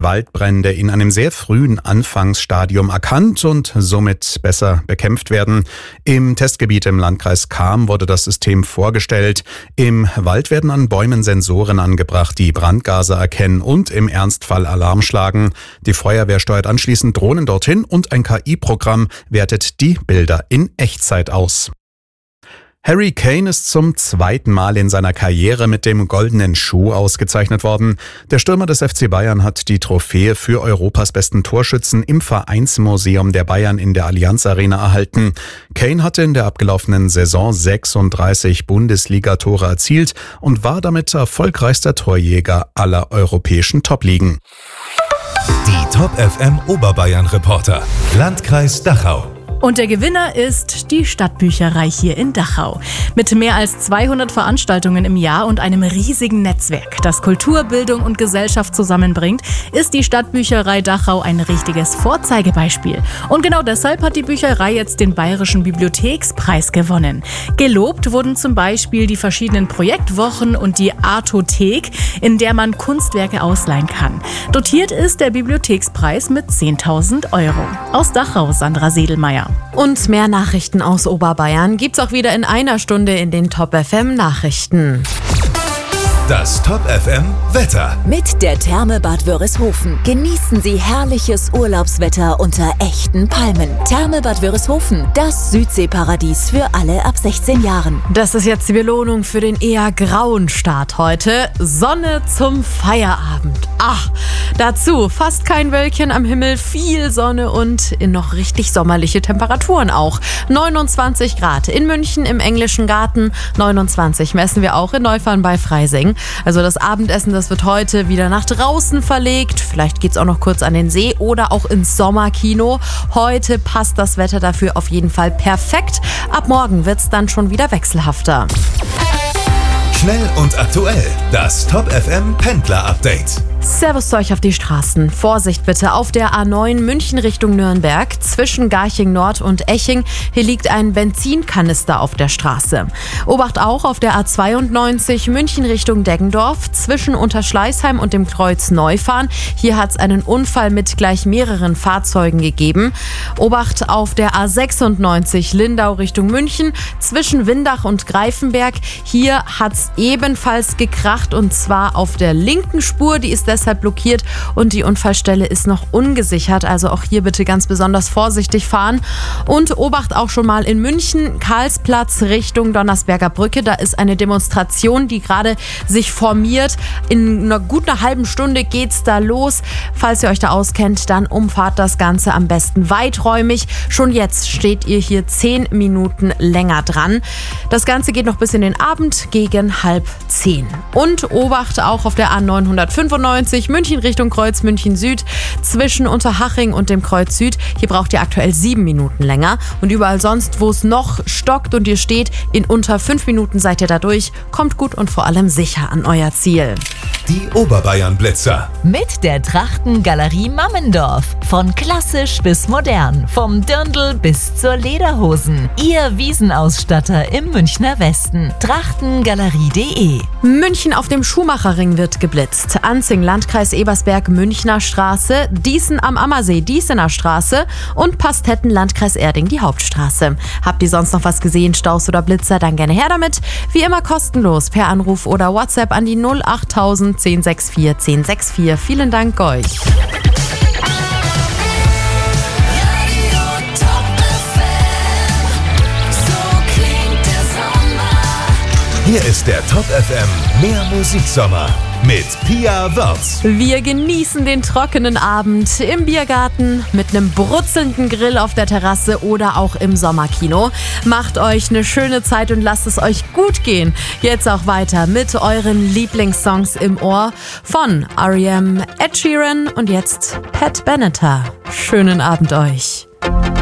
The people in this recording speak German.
Waldbrände in einem sehr frühen Anfangsstadium erkannt und somit besser bekämpft werden. Im Testgebiet im Landkreis Cham wurde das System vorgestellt. Im Wald werden an Bäumen Sensoren angebracht, die Brandgase erkennen und im Ernstfall Alarm schlagen. Die Feuerwehr steuert anschließend Drohnen dorthin und ein KI-Programm wertet die Bilder in Echtzeit aus. Harry Kane ist zum zweiten Mal in seiner Karriere mit dem Goldenen Schuh ausgezeichnet worden. Der Stürmer des FC Bayern hat die Trophäe für Europas besten Torschützen im Vereinsmuseum der Bayern in der Allianz Arena erhalten. Kane hatte in der abgelaufenen Saison 36 Bundesliga-Tore erzielt und war damit erfolgreichster Torjäger aller europäischen Top-Ligen. Die Top FM Oberbayern Reporter, Landkreis Dachau. Und der Gewinner ist die Stadtbücherei hier in Dachau. Mit mehr als 200 Veranstaltungen im Jahr und einem riesigen Netzwerk, das Kultur, Bildung und Gesellschaft zusammenbringt, ist die Stadtbücherei Dachau ein richtiges Vorzeigebeispiel. Und genau deshalb hat die Bücherei jetzt den Bayerischen Bibliothekspreis gewonnen. Gelobt wurden zum Beispiel die verschiedenen Projektwochen und die Artothek, in der man Kunstwerke ausleihen kann. Dotiert ist der Bibliothekspreis mit 10.000 €. Aus Dachau, Sandra Sedelmeier. Und mehr Nachrichten aus Oberbayern gibt's auch wieder in einer Stunde in den Top FM Nachrichten. Das Top FM Wetter. Mit der Therme Bad Wörishofen genießen Sie herrliches Urlaubswetter unter echten Palmen. Therme Bad Wörishofen, das Südseeparadies für alle ab 16 Jahren. Das ist jetzt die Belohnung für den eher grauen Start heute. Sonne zum Feierabend. Ach, dazu fast kein Wölkchen am Himmel, viel Sonne und in noch richtig sommerliche Temperaturen auch. 29 Grad in München im Englischen Garten, 29 messen wir auch in Neufahren bei Freising. Also das Abendessen, das wird heute wieder nach draußen verlegt. Vielleicht geht's auch noch kurz an den See oder auch ins Sommerkino. Heute passt das Wetter dafür auf jeden Fall perfekt. Ab morgen wird's dann schon wieder wechselhafter. Schnell und aktuell, das Top FM Pendler Update. Servus zu euch auf die Straßen. Vorsicht bitte auf der A9 München Richtung Nürnberg zwischen Garching Nord und Eching. Hier liegt ein Benzinkanister auf der Straße. Obacht auch auf der A92 München Richtung Deggendorf zwischen Unterschleißheim und dem Kreuz Neufahren. Hier hat es einen Unfall mit gleich mehreren Fahrzeugen gegeben. Obacht auf der A96 Lindau Richtung München zwischen Windach und Greifenberg. Hier hat es ebenfalls gekracht und zwar auf der linken Spur. Die ist deshalb blockiert und die Unfallstelle ist noch ungesichert. Also auch hier bitte ganz besonders vorsichtig fahren. Und Obacht auch schon mal in München, Karlsplatz Richtung Donnersberger Brücke. Da ist eine Demonstration, die gerade sich formiert. In einer guten halben Stunde geht's da los. Falls ihr euch da auskennt, dann umfahrt das Ganze am besten weiträumig. Schon jetzt steht ihr hier 10 Minuten länger dran. Das Ganze geht noch bis in den Abend gegen 9:30. Und Obacht auch auf der A995 München Richtung Kreuz München Süd zwischen Unterhaching und dem Kreuz Süd. Hier braucht ihr aktuell 7 Minuten länger. Und überall sonst, wo es noch stockt und ihr steht, in unter 5 Minuten seid ihr da durch. Kommt gut und vor allem sicher an euer Ziel. Die Oberbayern Blitzer. Mit der Trachtengalerie Mammendorf. Von klassisch bis modern. Vom Dirndl bis zur Lederhosen. Ihr Wiesenausstatter im Münchner Westen. Trachtengalerie.de. München auf dem Schuhmacherring wird geblitzt. Anzing, Landkreis Ebersberg, Münchner Straße. Dießen am Ammersee, Diesener Straße. Und Pastetten, Landkreis Erding, die Hauptstraße. Habt ihr sonst noch was gesehen, Staus oder Blitzer, dann gerne her damit. Wie immer kostenlos per Anruf oder WhatsApp an die 08000 1064 1064. Vielen Dank euch. Hier ist der Top FM Mehr Musiksommer mit Pia Wörz. Wir genießen den trockenen Abend im Biergarten mit einem brutzelnden Grill auf der Terrasse oder auch im Sommerkino. Macht euch eine schöne Zeit und lasst es euch gut gehen. Jetzt auch weiter mit euren Lieblingssongs im Ohr von R.E.M., Ed Sheeran und jetzt Pat Benatar. Schönen Abend euch.